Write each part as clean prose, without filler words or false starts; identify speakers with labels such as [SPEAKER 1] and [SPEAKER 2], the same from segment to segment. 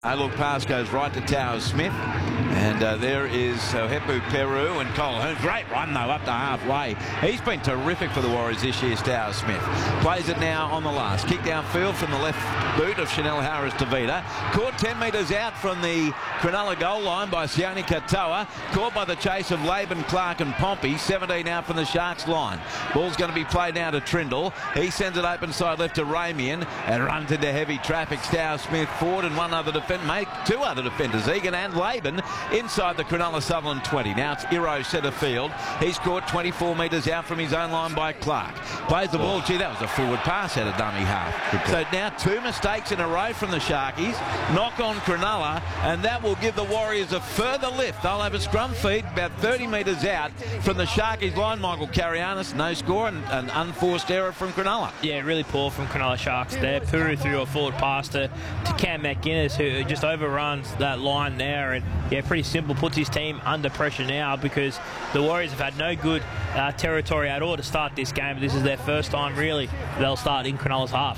[SPEAKER 1] Look, pass goes right to Towers Smith, and there is Hepu Peru and Colhoun. Great run though up to halfway. He's been terrific for the Warriors this year, Towers Smith. Plays it now on the last. Kick downfield from the left boot of Chanel Harris-Tavita. Caught 10 metres out from the Cronulla goal line by Sione Katoa. Caught by the chase of Laban, Clark and Pompey. 17 out from the Sharks line. Ball's going to be played now to Trindle. He sends it open side left to Ramian and runs into heavy traffic. Towers Smith forward and one other defender. Make two other defenders, Egan and Laban, inside the Cronulla Sutherland 20. Now it's Iro centre field. He's caught 24 metres out from his own line by Clark. Plays the ball. Gee, that was a forward pass out of dummy half. So now two mistakes in a row from the Sharkies. Knock on Cronulla, and that will give the Warriors a further lift. They'll have a scrum feed about 30 metres out from the Sharkies line. Michael Carianis, no score, and an unforced error from Cronulla.
[SPEAKER 2] Yeah, really poor from Cronulla Sharks there. Puru threw a forward pass to Cam McInnes, who just overruns that line there, and yeah, pretty simple, puts his team under pressure now because the Warriors have had no good territory at all to start this game. This is their first time really they'll start in Cronulla's half.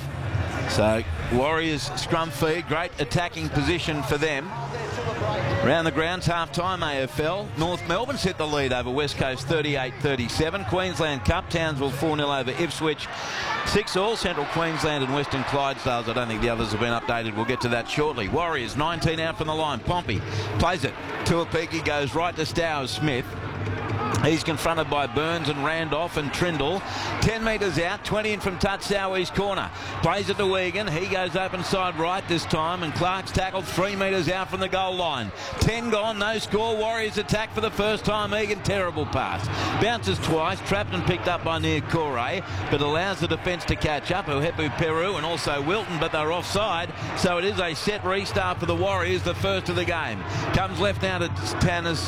[SPEAKER 1] So Warriors scrum feed, great attacking position for them. Round the grounds, half-time AFL. North Melbourne's hit the lead over West Coast 38-37. Queensland Cup, Townsville 4-0 over Ipswich. 6-all, Central Queensland and Western Clydesdales. I don't think the others have been updated. We'll get to that shortly. Warriors 19 out from the line. Pompey plays it. Tuapiki goes right to Towers Smith. He's confronted by Burns and Randolph and Trindle. 10 metres out, 20 in from touchdown east corner. Plays it to Wigan. He goes open side right this time, and Clark's tackled 3 metres out from the goal line. 10 gone, no score. Warriors attack for the first time. Egan, terrible pass. Bounces twice, trapped and picked up by Nir Corey, but allows the defence to catch up. Hepu Peru and also Wilton, but they're offside. So it is a set restart for the Warriors, the first of the game. Comes left now to Tannis,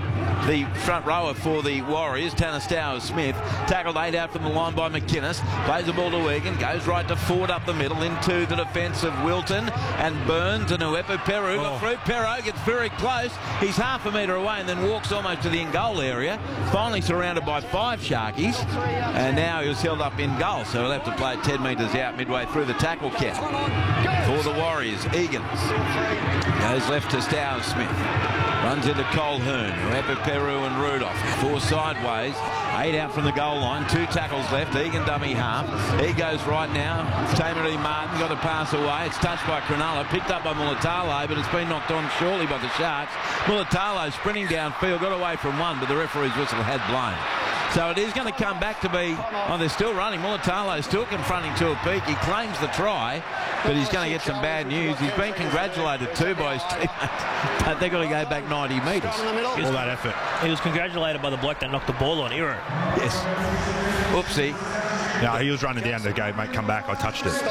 [SPEAKER 1] the front rower for the Warriors, Tanner Towers Smith. Tackled 8 out from the line by McInnes. Plays the ball to Wigan. Goes right to Ford up the middle into the defence of Wilton and Burns and Hepu Peru. Got through. Peru gets very close. He's half a metre away and then walks almost to the in-goal area. Finally surrounded by 5 Sharkies. And now he was held up in goal. So he'll have to play 10 metres out midway through the tackle count. For the Warriors, Egan goes left to Towers Smith. Runs into Colhoun, Hepu Peru and Rudolph. 4 sideways, 8 out from the goal line. 2 tackles left. Egan dummy half. He goes right now. Tamari Martin got a pass away. It's touched by Cronulla, picked up by Mulatalo, but it's been knocked on surely by the Sharks. Mulatalo sprinting downfield, got away from one, but the referee's whistle had blown. So it is going to come back to be, they're still running. Mulatalo still confronting Tuapiki. He claims the try, but he's going to get some bad news. He's been congratulated too by his teammates, but they've got to go back 90 metres.
[SPEAKER 3] All that effort.
[SPEAKER 2] He was congratulated by the bloke that knocked the ball on Iro.
[SPEAKER 1] Yes. Oopsie.
[SPEAKER 3] No, he was running down to go, mate, come back. I touched it.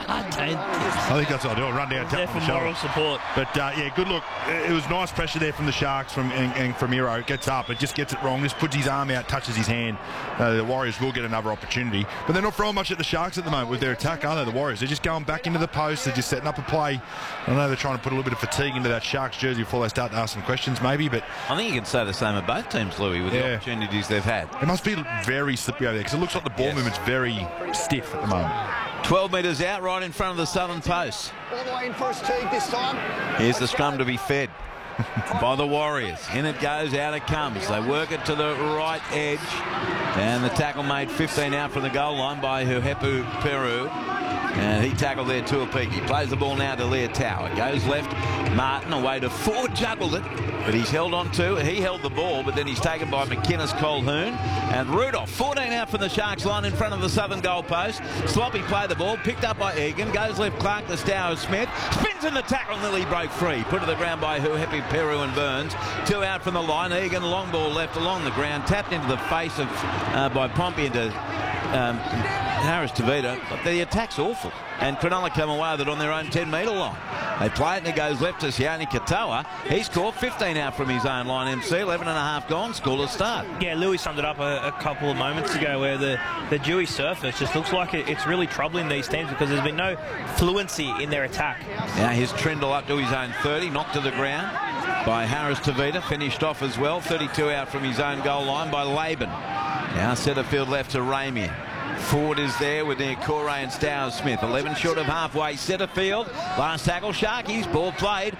[SPEAKER 3] I think that's what I'll do. I'll run down, tap on the shoulder.
[SPEAKER 2] Moral support.
[SPEAKER 3] But, yeah, good look. It was nice pressure there from the Sharks and from Iro. Gets up, but just gets it wrong. Just puts his arm out, touches his hand. The Warriors will get another opportunity. But they're not throwing much at the Sharks at the moment with their attack, are they, the Warriors? They're just going back into the post. They're just setting up a play. I know they're trying to put a little bit of fatigue into that Sharks jersey before they start to ask some questions, maybe. But
[SPEAKER 1] I think you can say the same of both teams, Louis, with the opportunities they've had.
[SPEAKER 3] It must be very slippery over there because it looks like the ball movement's very stiff at the moment.
[SPEAKER 1] 12 metres out, right in front of the southern post.
[SPEAKER 4] All the way in first take this time.
[SPEAKER 1] Here's the scrum to be fed by the Warriors. In it goes, out it comes. They work it to the right edge. And the tackle made 15 out from the goal line by Hepu Peru. And he tackled there Tuapiki. Plays the ball now to Leotau. It goes left. Martin away to Ford, juggled it, but he's held on to. He held the ball, but then he's taken by McInnes, Colhoun, and Rudolph. 14 out from the Sharks line in front of the southern goal post. Sloppy play the ball, picked up by Egan. Goes left, Clark to Towers Smith. Spins in the tackle, nearly broke free. Put to the ground by Hepu Peru and Burns. 2 out from the line. Egan, long ball left along the ground. Tapped into the face of by Pompey into Harris-Tavita. But the attack's awful. And Cronulla come away with it on their own 10-metre line. They play it and it goes left to Sione Katoa. He's caught 15 out from his own line, MC. 11.5 gone. Scoreless start.
[SPEAKER 2] Yeah, Louis summed it up a couple of moments ago where the Dewey surface just looks like it's really troubling these teams because there's been no fluency in their attack.
[SPEAKER 1] Now here's Trindle up to his own 30, knocked to the ground by Harris-Tavita. Finished off as well. 32 out from his own goal line by Laban. Now centre field left to Ramian. Ford is there with their Corey and Stowers Smith. 11 short of halfway. Centre field. Last tackle, Sharkies. Ball played.